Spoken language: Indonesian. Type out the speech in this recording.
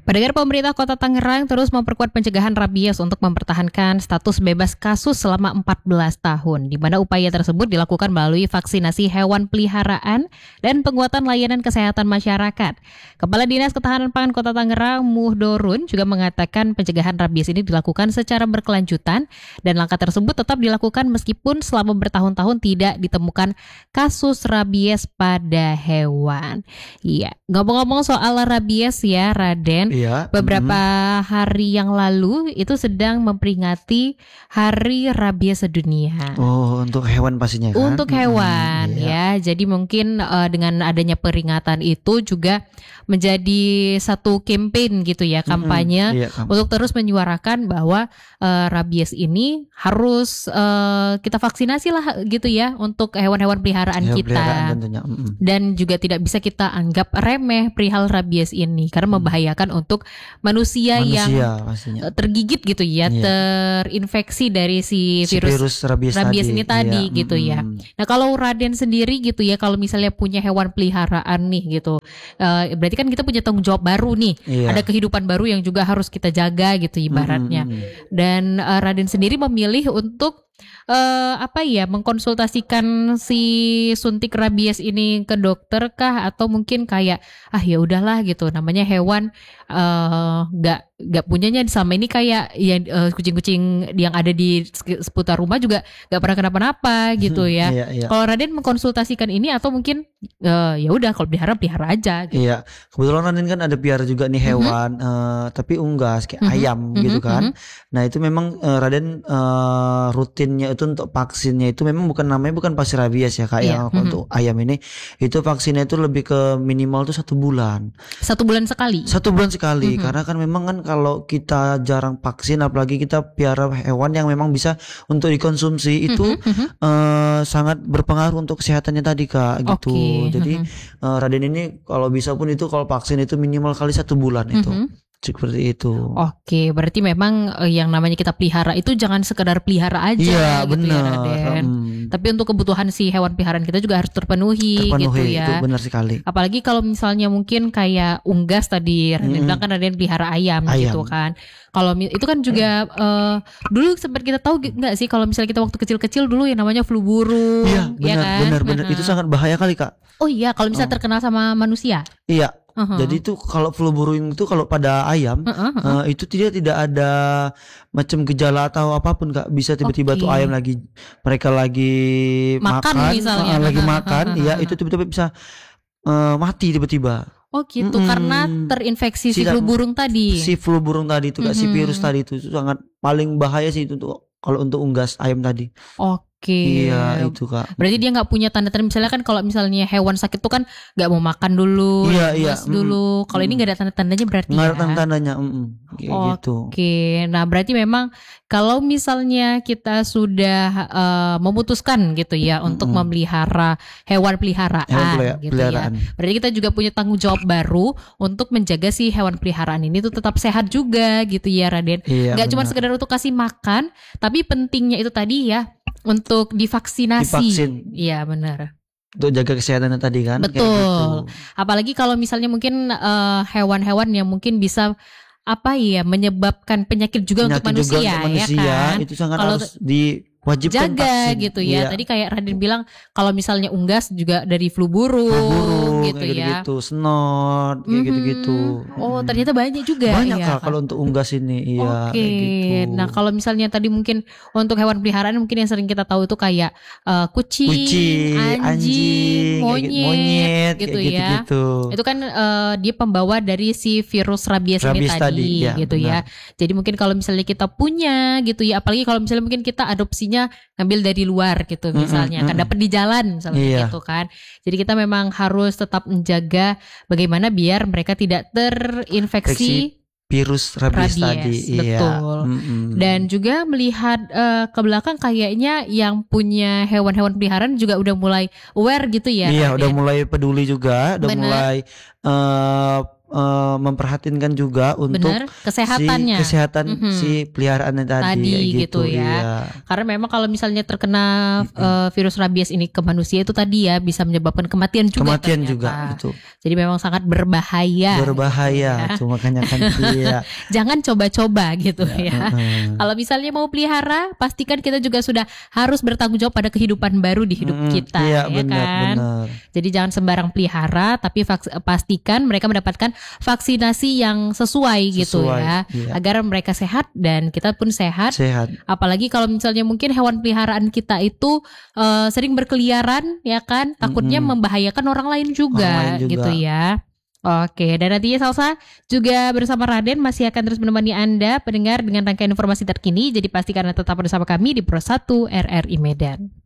Pendengar, pemerintah Kota Tangerang terus memperkuat pencegahan rabies untuk mempertahankan status bebas kasus selama 14 tahun, di mana upaya tersebut dilakukan melalui vaksinasi hewan peliharaan dan penguatan layanan kesehatan masyarakat. Kepala Dinas Ketahanan Pangan Kota Tangerang, Muhdorun, juga mengatakan pencegahan rabies ini dilakukan secara berkelanjutan dan langkah tersebut tetap dilakukan meskipun selama bertahun-tahun tidak ditemukan kasus rabies pada hewan. Iya, ngomong-ngomong soal rabies ya, Raden. Iya. Beberapa hari yang lalu itu sedang memperingati Hari Rabies Sedunia. Oh, untuk hewan pastinya kan? Untuk hewan ya. Jadi mungkin dengan adanya peringatan itu juga menjadi satu campaign gitu ya, kampanye untuk terus menyuarakan bahwa rabies ini harus kita vaksinasi lah gitu ya untuk hewan-hewan peliharaan kita. Dan juga tidak bisa kita anggap remeh perihal rabies ini karena membahayakan untuk manusia yang pastinya tergigit gitu ya, terinfeksi dari si virus rabies ini tadi gitu ya. Nah, kalau Raden sendiri gitu ya, kalau misalnya punya hewan peliharaan nih gitu, berarti kan kita punya tanggung jawab baru nih. Ada kehidupan baru yang juga harus kita jaga gitu ibaratnya. Dan Raden sendiri memilih untuk mengkonsultasikan si suntik rabies ini ke dokter kah, atau mungkin kayak ya udahlah gitu, namanya hewan nggak punyanya selama ini, kayak ya kucing-kucing yang ada di seputar rumah juga nggak pernah kenapa-napa gitu ya. Kalau Raden mengkonsultasikan ini, atau mungkin ya udah kalau pelihara aja gitu. Iya, kebetulan Raden kan ada pelihara juga nih hewan, tapi unggas kayak ayam gitu kan. Nah itu memang Raden rutinnya itu untuk vaksinnya itu memang bukan vaksin rabies ya Kak. Yang untuk ayam ini itu vaksinnya itu lebih ke minimal tuh 1 bulan. 1 bulan sekali. 1 bulan sekali, karena kan memang kan kalau kita jarang vaksin, apalagi kita pelihara hewan yang memang bisa untuk dikonsumsi itu sangat berpengaruh untuk kesehatannya tadi Kak gitu. Jadi Raden ini kalau bisa pun itu kalau vaksin itu minimal kali 1 bulan itu. Seperti itu. Oke, berarti memang yang namanya kita pelihara itu jangan sekedar pelihara aja gitu ya Raden. Tapi untuk kebutuhan si hewan peliharaan kita juga harus terpenuhi gitu ya. Itu benar sekali. Apalagi kalau misalnya mungkin kayak unggas tadi Raden bilang kan Raden pelihara ayam gitu kan. Kalau itu kan juga dulu sempat kita tahu nggak sih kalau misalnya kita waktu kecil-kecil dulu yang namanya flu burung. Iya, benar. Itu sangat bahaya kali Kak. Oh iya, kalau misalnya terkenal sama manusia. Iya. Jadi itu kalau flu burung itu kalau pada ayam itu tidak ada macam gejala atau apapun Kak, bisa tiba-tiba tuh ayam mereka lagi makan misalnya. Lagi makan, ya itu tiba-tiba bisa mati tiba-tiba. Oh gitu, karena terinfeksi si flu burung tadi. Si flu burung tadi itu Kak, si virus tadi itu sangat paling bahaya sih itu kalau untuk unggas ayam tadi. Oke. Iya itu Kak. Berarti dia nggak punya tanda-tanda, misalnya kan kalau misalnya hewan sakit tuh kan nggak mau makan dulu, dulu. Kalau ini nggak ada tanda-tandanya berarti. Nggak ada tanda-tandanya. Gitu. Oke. Nah berarti memang kalau misalnya kita sudah memutuskan gitu ya untuk memelihara hewan peliharaan gitu ya, berarti kita juga punya tanggung jawab baru untuk menjaga si hewan peliharaan ini tuh tetap sehat juga gitu ya Raden. Nggak cuma sekedar untuk kasih makan, tapi pentingnya itu tadi ya untuk divaksin. Iya benar. Untuk jaga kesehatannya tadi kan. Betul. Gitu. Apalagi kalau misalnya mungkin hewan-hewan yang mungkin bisa menyebabkan penyakit juga untuk manusia, ya kan. Itu sangat harus diwajibkan jaga vaksin. gitu ya. Tadi kayak Raden bilang kalau misalnya unggas juga dari flu burung gitu ya. Gitu, snot gitu. Oh, ternyata banyak juga. Banyak Kak kalau untuk unggas ini. Iya. Oke. Gitu. Nah, kalau misalnya tadi mungkin untuk hewan peliharaan mungkin yang sering kita tahu itu kayak kucing, anjing, monyet gitu ya. Gitu. Itu kan dia pembawa dari si virus rabies ini tadi gitu ya. Jadi mungkin kalau misalnya kita punya gitu ya, apalagi kalau misalnya mungkin kita adopsinya ngambil dari luar gitu misalnya, akan dapat di jalan misalnya gitu kan. Jadi kita memang harus tetap menjaga bagaimana biar mereka tidak terinfeksi virus rabies tadi. Betul. Dan juga melihat ke belakang kayaknya yang punya hewan-hewan peliharaan juga udah mulai aware gitu ya. Iya, udah mulai peduli juga, udah mulai memperhatinkan juga untuk Bener, kesehatannya. kesehatan si peliharaannya tadi gitu ya. Iya. Karena memang kalau misalnya terkena virus rabies ini ke manusia itu tadi ya bisa menyebabkan kematian juga. Kematian ternyata. juga, betul. Jadi memang sangat berbahaya. Berbahaya, tuh makanya kan iya. Jangan coba-coba gitu ya. Kalau misalnya mau pelihara, pastikan kita juga sudah harus bertanggung jawab pada kehidupan baru di hidup kita, iya, ya kan? Benar. Jadi jangan sembarang pelihara, tapi pastikan mereka mendapatkan vaksinasi yang sesuai gitu ya, iya. agar mereka sehat dan kita pun sehat. Apalagi kalau misalnya mungkin hewan peliharaan kita itu sering berkeliaran, ya kan? Takutnya membahayakan orang lain juga. Gitu ya. Oke, dan nantinya Salsa juga bersama Raden masih akan terus menemani Anda pendengar dengan rangkaian informasi terkini. Jadi pastikan Anda tetap bersama kami di Pro 1 RRI Medan.